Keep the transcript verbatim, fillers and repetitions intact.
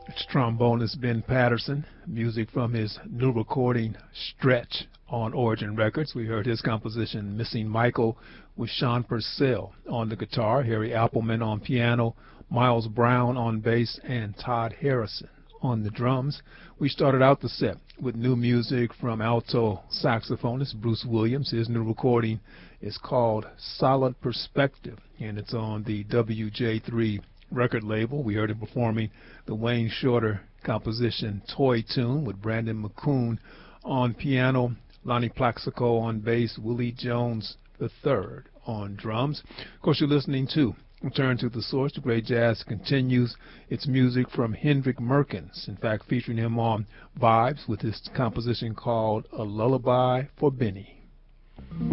It's trombonist Ben Patterson, music from his new recording Stretch on Origin Records. We heard his composition Missing Michael with Sean Purcell on the guitar, Harry Appleman on piano, Miles Brown on bass, and Todd Harrison on the drums. We started out the set with new music from alto saxophonist Bruce Williams. His new recording is called Solid Perspective, and it's on the W J three record label. We heard him performing the Wayne Shorter composition Toy Tune with Brandon McCoon on piano, Lonnie Plaxico on bass, Willie Jones the third on drums. Of course, you're listening to Return to the Source. The great jazz continues. It's music from Hendrik Merkens, in fact featuring him on Vibes with his composition called A Lullaby for Benny.